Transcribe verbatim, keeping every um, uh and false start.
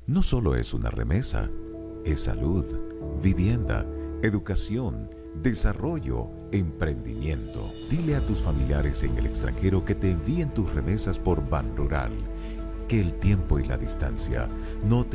no solo es una remesa, es salud, vivienda, educación, desarrollo, emprendimiento. Dile a tus familiares en el extranjero que te envíen tus remesas por Banrural, que el tiempo y la distancia no te